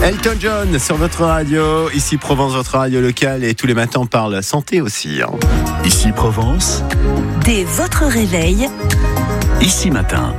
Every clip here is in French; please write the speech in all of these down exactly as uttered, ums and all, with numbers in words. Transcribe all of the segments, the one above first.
Elton John sur votre radio, ici Provence, votre radio locale, et tous les matins on parle santé aussi. Hein. Ici Provence. Dès votre réveil. Ici Matin.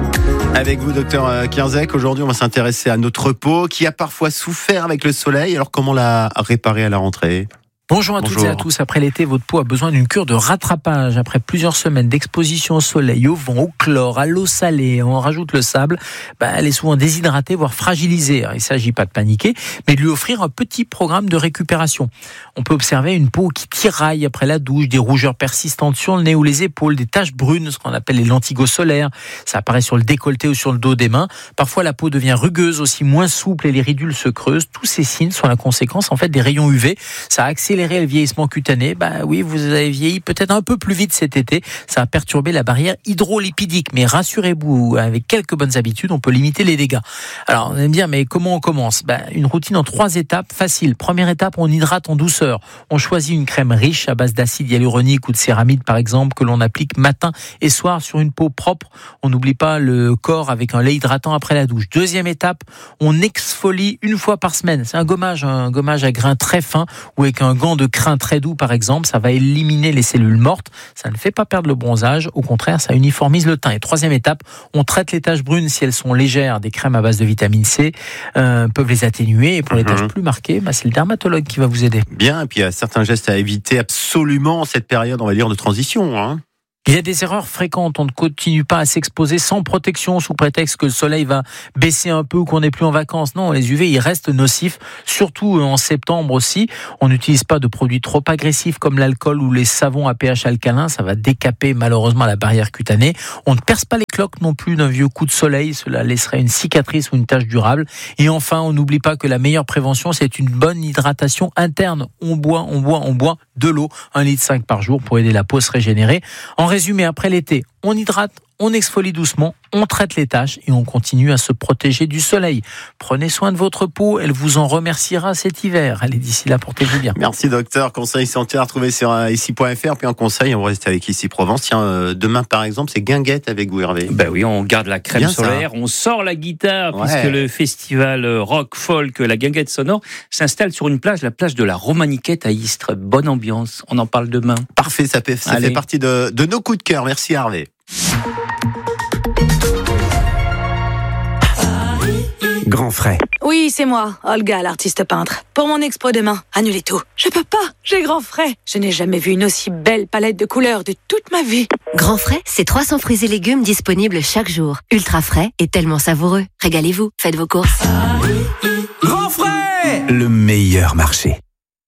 Avec vous, docteur Kierzek, aujourd'hui on va s'intéresser à notre peau qui a parfois souffert avec le soleil. Alors comment la réparer à la rentrée ? Bonjour à Bonjour. toutes et à tous. Après l'été, votre peau a besoin d'une cure de rattrapage. Après plusieurs semaines d'exposition au soleil, au vent, au chlore, à l'eau salée, on rajoute le sable, bah, elle est souvent déshydratée, voire fragilisée. Alors, il ne s'agit pas de paniquer, mais de lui offrir un petit programme de récupération. On peut observer une peau qui tiraille après la douche, des rougeurs persistantes sur le nez ou les épaules, des taches brunes, ce qu'on appelle les lentigos solaires. Ça apparaît sur le décolleté ou sur le dos des mains. Parfois, la peau devient rugueuse, aussi moins souple, et les ridules se creusent. Tous ces signes sont la conséquence en fait des rayons U V. Ça accélère le vieillissement cutané. Bah oui, vous avez vieilli peut-être un peu plus vite cet été. Ça a perturbé la barrière hydrolipidique. Mais rassurez-vous, avec quelques bonnes habitudes, on peut limiter les dégâts. Alors, on va me dire, mais comment on commence ? Bah, une routine en trois étapes, facile. Première étape, on hydrate en douceur. On choisit une crème riche à base d'acide hyaluronique ou de céramide, par exemple, que l'on applique matin et soir sur une peau propre. On n'oublie pas le corps avec un lait hydratant après la douche. Deuxième étape, on exfolie une fois par semaine. C'est un gommage, un gommage à grains très fin ou avec un gant de crin très doux, par exemple. Ça va éliminer les cellules mortes. Ça ne fait pas perdre le bronzage. Au contraire, ça uniformise le teint. Et troisième étape, on traite les taches brunes si elles sont légères. Des crèmes à base de vitamine C euh, peuvent les atténuer. Et pour les taches plus marquées, bah, c'est le dermatologue qui va vous aider. Bien, et puis il y a certains gestes à éviter absolument en cette période, on va dire, de transition. Hein. Il y a des erreurs fréquentes. On ne continue pas à s'exposer sans protection sous prétexte que le soleil va baisser un peu ou qu'on n'est plus en vacances. Non, les U V, ils restent nocifs, surtout en septembre aussi. On n'utilise pas de produits trop agressifs comme l'alcool ou les savons à pH alcalin. Ça va décaper malheureusement la barrière cutanée. On ne perce pas les cloques non plus d'un vieux coup de soleil. Cela laisserait une cicatrice ou une tache durable. Et enfin, on n'oublie pas que la meilleure prévention, c'est une bonne hydratation interne. On boit, on boit, on boit de l'eau, un litre cinq par jour pour aider la peau à se régénérer. En résumé, après l'été, on hydrate, on exfolie doucement, on traite les taches et on continue à se protéger du soleil. Prenez soin de votre peau, elle vous en remerciera cet hiver. Allez, d'ici là, portez-vous bien. Merci docteur. Conseil santé à retrouver sur ici point f r. Puis en conseil, on va rester avec Ici Provence. Tiens, euh, demain par exemple, c'est guinguette avec vous, Hervé. Ben oui, on garde la crème Bien solaire, ça. on sort la guitare, Ouais. puisque le festival rock folk, la guinguette sonore, s'installe sur une plage, la plage de la Romaniquette à Istres. Bonne ambiance, on en parle demain. Parfait, ça fait, ça Allez. fait partie de, de nos coups de cœur. Merci Hervé. Grand frais. Oui, c'est moi, Olga, l'artiste peintre. Pour mon expo demain, annulez tout. Je peux pas, j'ai grand frais. Je n'ai jamais vu une aussi belle palette de couleurs de toute ma vie. Grand frais, c'est trois cents fruits et légumes disponibles chaque jour. Ultra frais et tellement savoureux. Régalez-vous, faites vos courses. Grand frais. Le meilleur marché.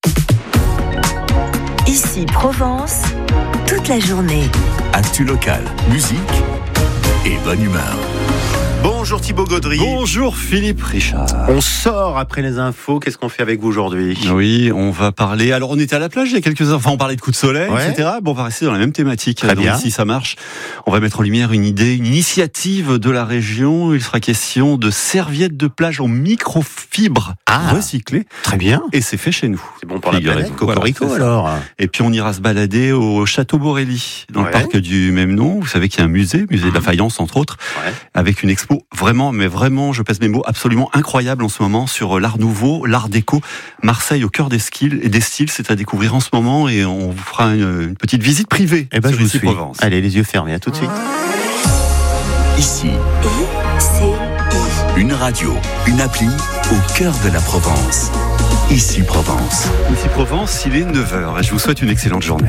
Ici Provence, toute la journée. Actu local, musique et bonne humeur. Bonjour Thibaut Gaudry. Bonjour Philippe Richard. On sort après les infos. Qu'est-ce qu'on fait avec vous aujourd'hui ? Oui, on va parler. Alors, on était à la plage il y a quelques heures. Enfin, on parlait de coups de soleil, Ouais. et cetera. Bon, on va rester dans la même thématique. Très Donc, bien. ici, ça marche. On va mettre en lumière une idée, une initiative de la région. Il sera question de serviettes de plage en microfibre Ah. recyclées. Très bien. Et c'est fait chez nous. C'est bon pour la Figurez-vous. planète. Cocorico Voilà, c'est ça. alors. Et puis on ira se balader au Château Borelli, dans Ouais. le parc du même nom. Vous savez qu'il y a un musée, musée de la faïence entre autres, Ouais. avec une expo vraiment, mais vraiment, je pèse mes mots, absolument incroyable en ce moment sur l'art nouveau, l'art déco. Marseille au cœur des styles, et des styles, c'est à découvrir en ce moment, et on vous fera une, une petite visite privée. Eh ben, sur je vous Ici suis. Provence. Allez, les yeux fermés. À tout de suite. Ici, C'est une radio, une appli au cœur de la Provence. Ici Provence. Ici Provence, il est neuf heures, et je vous souhaite une excellente journée.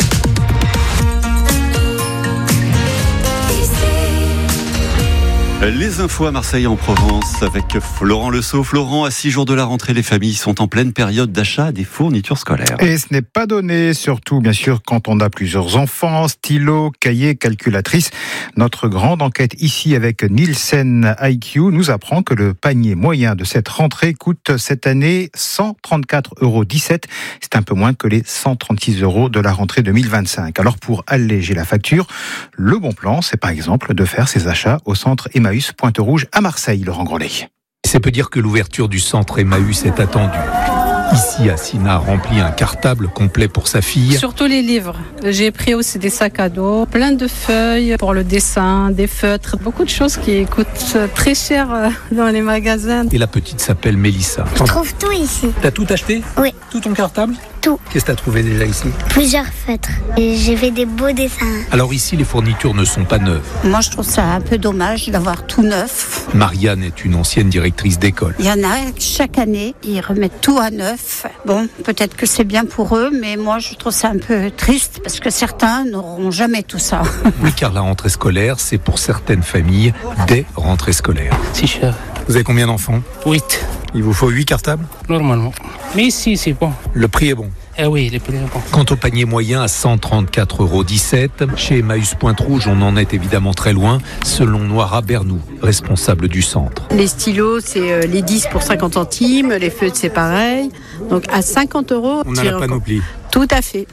Les infos à Marseille en Provence avec Florent Lesault. Florent, à six jours de la rentrée, les familles sont en pleine période d'achat des fournitures scolaires. Et ce n'est pas donné, surtout bien sûr quand on a plusieurs enfants, stylos, cahiers, calculatrices. Notre grande enquête ici avec Nielsen I Q nous apprend que le panier moyen de cette rentrée coûte cette année cent trente-quatre euros dix-sept. C'est un peu moins que les cent trente-six euros de la rentrée deux mille vingt-cinq. Alors pour alléger la facture, le bon plan, c'est par exemple de faire ses achats au centre Emmaüs Pointe-Rouge à Marseille, Laurent Grollet. C'est peu dire que l'ouverture du centre Emmaüs est attendue. Ici, Assina remplit un cartable complet pour sa fille. Surtout les livres. J'ai pris aussi des sacs à dos, plein de feuilles pour le dessin, des feutres, beaucoup de choses qui coûtent très cher dans les magasins. Et la petite s'appelle Mélissa. Je trouve tout ici. T'as tout acheté ? Oui. Tout ton cartable ? Tout. Qu'est-ce que t'as trouvé déjà ici ? Plusieurs feutres. Et j'ai fait des beaux dessins. Alors ici, les fournitures ne sont pas neuves. Moi, je trouve ça un peu dommage d'avoir tout neuf. Marianne est une ancienne directrice d'école. Il y en a chaque année, ils remettent tout à neuf. Bon, peut-être que c'est bien pour eux, mais moi, je trouve ça un peu triste parce que certains n'auront jamais tout ça. Oui, car la rentrée scolaire, c'est pour certaines familles des rentrées scolaires. C'est cher. Vous avez combien d'enfants ? Huit. Il vous faut huit cartables ? Normalement. Mais ici, c'est bon. Le prix est bon ? Eh oui, le prix est bon. Quant au panier moyen à cent trente-quatre euros dix-sept, chez Emmaüs Pointe-Rouge, on en est évidemment très loin, selon Noira Bernou, responsable du centre. Les stylos, c'est les dix pour cinquante centimes, les feutres, c'est pareil. Donc à cinquante euros, on a la panoplie. Tout à fait.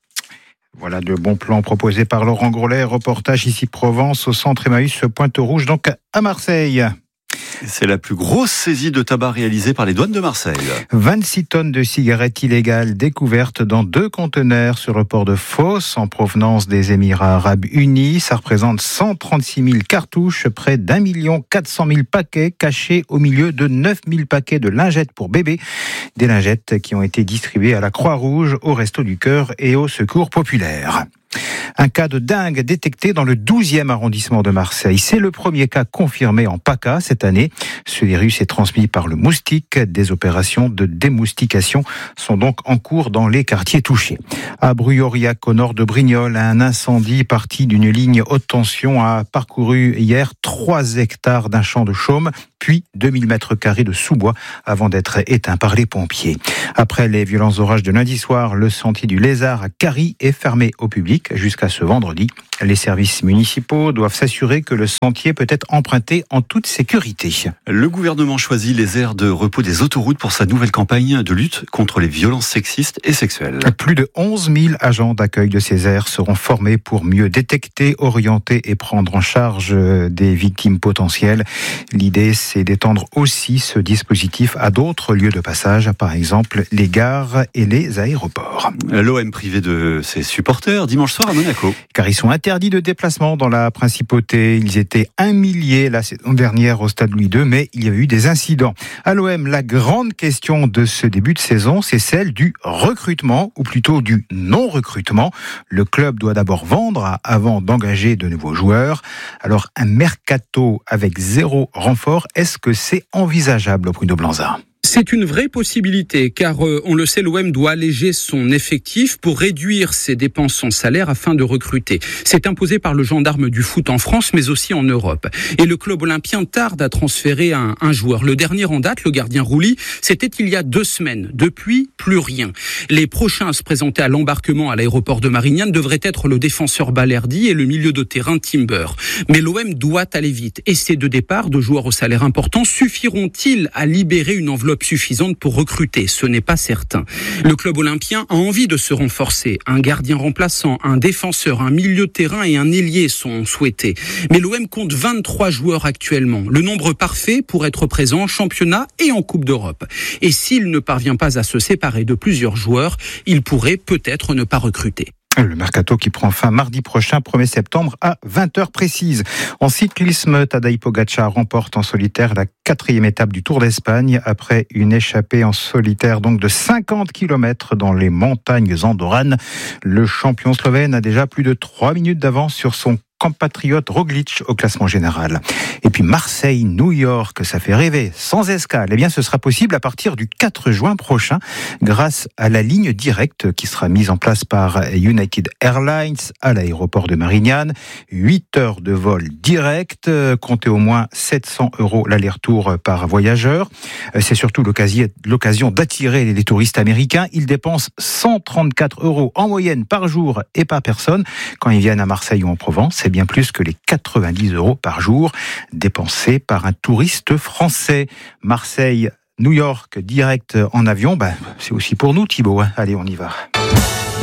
Voilà de bons plans proposés par Laurent Grolet, reportage ici Provence, au centre Emmaüs Pointe-Rouge, donc à Marseille. C'est la plus grosse saisie de tabac réalisée par les douanes de Marseille. vingt-six tonnes de cigarettes illégales découvertes dans deux conteneurs sur le port de Fos en provenance des Émirats Arabes Unis. Ça représente cent trente-six mille cartouches, près d'un million quatre cent mille paquets cachés au milieu de neuf mille paquets de lingettes pour bébés. Des lingettes qui ont été distribuées à la Croix-Rouge, au Resto du Cœur et au Secours Populaire. Un cas de dingue détecté dans le douzième arrondissement de Marseille. C'est le premier cas confirmé en PACA cette année. Ce virus est transmis par le moustique. Des opérations de démoustication sont donc en cours dans les quartiers touchés. À Bruyoriac, au nord de Brignoles, un incendie parti d'une ligne haute tension a parcouru hier trois hectares d'un champ de chaume, puis deux mille mètres carrés de sous-bois avant d'être éteint par les pompiers. Après les violents orages de lundi soir, le sentier du Lézard à Carie est fermé au public jusqu'à ce vendredi. Les services municipaux doivent s'assurer que le sentier peut être emprunté en toute sécurité. Le gouvernement choisit les aires de repos des autoroutes pour sa nouvelle campagne de lutte contre les violences sexistes et sexuelles. Plus de onze mille agents d'accueil de ces aires seront formés pour mieux détecter, orienter et prendre en charge des victimes potentielles. L'idée, c'est d'étendre aussi ce dispositif à d'autres lieux de passage, par exemple les gares et les aéroports. L'O M privé de ses supporters dimanche soir à Monaco. Car ils sont interdits de déplacement dans la principauté. Ils étaient un millier la saison dernière au stade Louis deux, mais il y a eu des incidents. À l'O M, la grande question de ce début de saison, c'est celle du recrutement, ou plutôt du non-recrutement. Le club doit d'abord vendre avant d'engager de nouveaux joueurs. Alors, un mercato avec zéro renfort, est-ce que c'est envisageable, Bruno Blanza ? C'est une vraie possibilité, car euh, on le sait, l'O M doit alléger son effectif pour réduire ses dépenses en salaire afin de recruter. C'est imposé par le gendarme du foot en France, mais aussi en Europe. Et le club olympien tarde à transférer un, un joueur. Le dernier en date, le gardien Rouly, c'était il y a deux semaines. Depuis, plus rien. Les prochains à se présenter à l'embarquement à l'aéroport de Marignane devraient être le défenseur Balerdi et le milieu de terrain Timber. Mais l'O M doit aller vite. Et ces deux départs de joueurs au salaire important suffiront-ils à libérer une enveloppe suffisante pour recruter? Ce n'est pas certain. Le club olympien a envie de se renforcer. Un gardien remplaçant, un défenseur, un milieu de terrain et un ailier sont souhaités. Mais l'O M compte vingt-trois joueurs actuellement. Le nombre parfait pour être présent en championnat et en Coupe d'Europe. Et s'il ne parvient pas à se séparer de plusieurs joueurs, il pourrait peut-être ne pas recruter. Le mercato qui prend fin mardi prochain, premier septembre, à vingt heures précises. En cyclisme, Tadej Pogačar remporte en solitaire la quatrième étape du Tour d'Espagne après une échappée en solitaire donc de cinquante kilomètres dans les montagnes andorranes. Le champion slovène a déjà plus de trois minutes d'avance sur son compatriote Roglic au classement général. Et puis Marseille, New York, ça fait rêver, sans escale. Eh bien, ce sera possible à partir du quatre juin prochain, grâce à la ligne directe qui sera mise en place par United Airlines à l'aéroport de Marignane. huit heures de vol direct, comptez au moins sept cents euros l'aller-retour par voyageur. C'est surtout l'occasion d'attirer les touristes américains. Ils dépensent cent trente-quatre euros en moyenne par jour et par personne quand ils viennent à Marseille ou en Provence. C'est bien plus que les quatre-vingt-dix euros par jour dépensés par un touriste français. Marseille, New York, direct en avion, ben, c'est aussi pour nous, Thibaut. Allez, on y va.